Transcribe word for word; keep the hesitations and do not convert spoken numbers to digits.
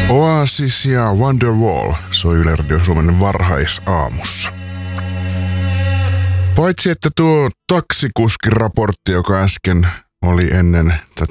Oasis ja Wonderwall soi Yle Radio Suomen varhaisaamussa. Paitsi että tuo taksikuskiraportti, joka äsken oli ennen tätä